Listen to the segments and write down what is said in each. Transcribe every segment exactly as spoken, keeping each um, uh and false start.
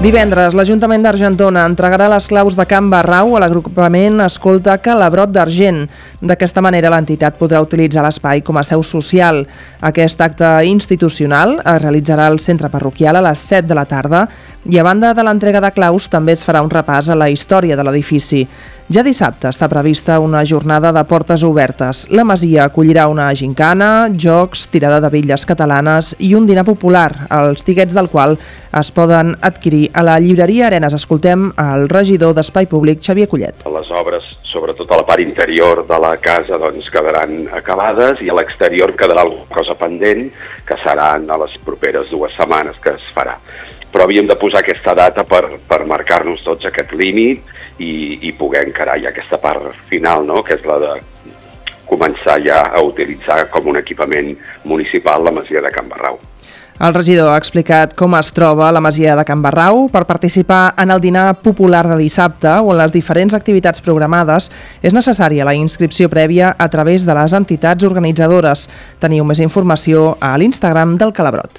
Divendres, l'Ajuntament d'Argentona entregarà les claus de Can Barrau a l'agrupament Escolta Calabrot d'Argent. D'aquesta manera, l'entitat podrà utilitzar l'espai com a seu social. Aquest acte institucional es realitzarà al centre parroquial a les set de la tarda i, a banda de l'entrega de claus, també es farà un repàs a la història de l'edifici. Ja dissabte està prevista una jornada de portes obertes. La masia acollirà una gincana, jocs, tirada de bitlles catalanes i un dinar popular, els tiquets del qual es poden adquirir a la llibreria Arenes. Escoltem el regidor d'Espai Públic, Xavier Collet. Les obres, sobretot a la part interior de la casa, doncs, quedaran acabades i a l'exterior quedarà alguna cosa pendent, que seran a les properes dues setmanes que es farà. Però havíem de posar aquesta data per, per marcar-nos tots aquest límit i, i poder encarar ja aquesta part final, no?, que és la de començar ja a utilitzar com un equipament municipal la masia de Can Barrau. El regidor ha explicat com es troba la masia de Can Barrau. Per participar en el dinar popular de dissabte o en les diferents activitats programades és necessària la inscripció prèvia a través de les entitats organitzadores. Teniu més informació a l'Instagram del Calabrot.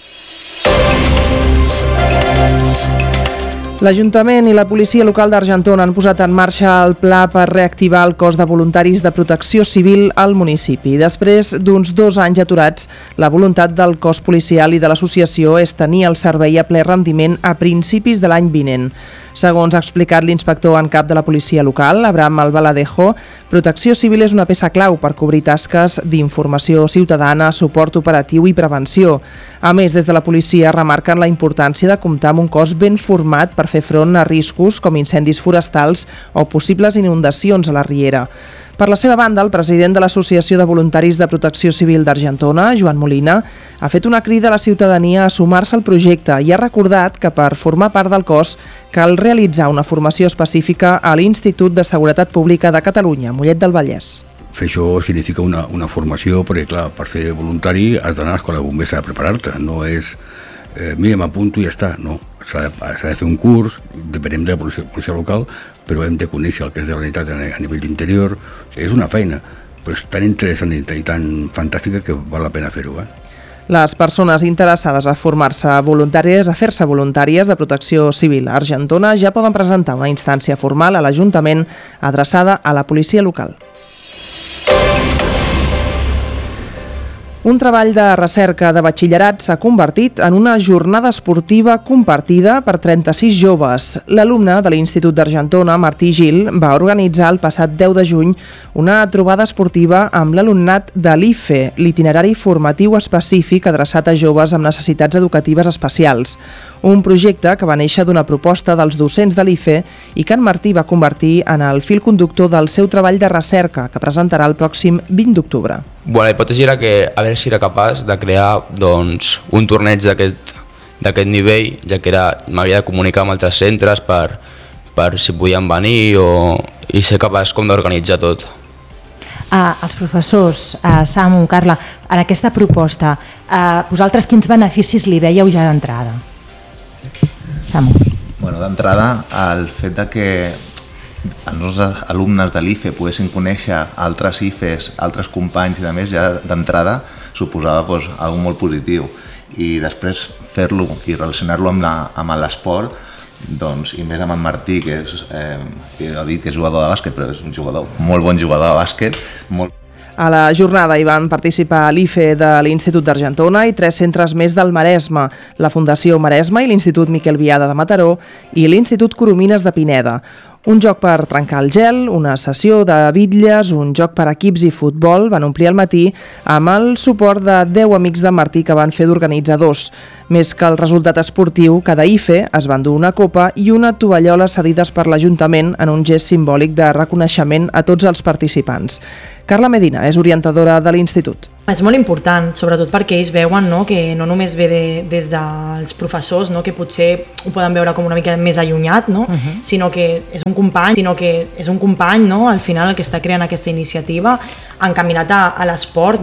L'Ajuntament i la policia local d'Argentona han posat en marxa el pla per reactivar el cos de voluntaris de protecció civil al municipi. Després d'uns dos anys aturats, la voluntat del cos policial i de l'associació és tenir el servei a ple rendiment a principis de l'any vinent. Segons ha explicat l'inspector en cap de la policia local, Abraham Albaladejo, protecció civil és una peça clau per cobrir tasques d'informació ciutadana, suport operatiu i prevenció. A més, des de la policia remarquen la importància de comptar amb un cos ben format per fer front a riscos com incendis forestals o possibles inundacions a la riera. Per la seva banda, el president de l'Associació de Voluntaris de Protecció Civil d'Argentona, Joan Molina, ha fet una crida a la ciutadania a sumar-se al projecte i ha recordat que per formar part del cos cal realitzar una formació específica a l'Institut de Seguretat Pública de Catalunya, Mollet del Vallès. Fer això significa una, una formació, perquè clar, per ser voluntari has d'anar a l'escola de bombers a preparar-te, no és eh, mira, m'apunto i ja està, no. S'ha de, s'ha de fer un curs, depenem de la policia, policia local, però hem de conèixer el que és de la realitat a nivell d'interior. És una feina, però és tan interessant i tan fantàstica que val la pena fer-ho. Eh? Les persones interessades a formar-se voluntàries, a fer-se voluntàries de protecció civil a Argentona ja poden presentar una instància formal a l'Ajuntament adreçada a la policia local. Un treball de recerca de batxillerat s'ha convertit en una jornada esportiva compartida per trenta-sis joves. L'alumne de l'Institut d'Argentona, Martí Gil, va organitzar el passat deu de juny una trobada esportiva amb l'alumnat de l'I F E, l'itinerari formatiu específic adreçat a joves amb necessitats educatives especials. Un projecte que va néixer d'una proposta dels docents de l'I F E i que en Martí va convertir en el fil conductor del seu treball de recerca, que presentarà el pròxim vint d'octubre. Bueno, la hipòtesi era que a veure si era capaç de crear doncs, un torneig d'aquest nivell, ja que m'havia de comunicar amb altres centres per, per si podien venir o, i ser capaç com d'organitzar tot. Uh, els professors, uh, Samu, Carla, en aquesta proposta, uh, vosaltres quins beneficis li veieu ja d'entrada? Samu. Bueno, d'entrada, el fet de que els nostres alumnes de l'I F E poguessin conèixer altres I F Es, altres companys i de més, ja d'entrada suposava doncs, alguna molt positiu. I després fer-lo i relacionar-lo amb l'esport, doncs, i més amb en Martí, que és, eh, he dit que és jugador de bàsquet, però és un jugador, molt bon jugador de bàsquet. Molt... A la jornada hi van participar l'I F E de l'Institut d'Argentona i tres centres més del Maresme, la Fundació Maresme i l'Institut Miquel Biada de Mataró i l'Institut Coromines de Pineda. Un joc per trencar el gel, una sessió de bitlles, un joc per equips i futbol van omplir el matí amb el suport de deu amics de Martí que van fer d'organitzadors. Més que el resultat esportiu, cada I F E es van dur una copa i una tovallola cedides per l'Ajuntament en un gest simbòlic de reconeixement a tots els participants. Carla Medina és orientadora de l'Institut. És molt important, sobretot perquè ells veuen, no?, que no només ve de, des dels professors, no?, que potser ho poden veure com una mica més allunyat, no?, uh-huh. sinó que és un company, sinó que és un company, no?, al final el que està creant aquesta iniciativa encaminat a, a l'esport.